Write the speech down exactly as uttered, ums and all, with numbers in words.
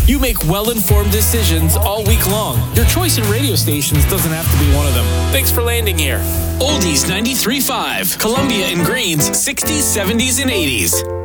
You make well-informed decisions all week long. Your choice in radio stations doesn't have to be one of them. Thanks for landing here. Oldies ninety-three point five, Columbia and Greens, sixties, seventies, and eighties.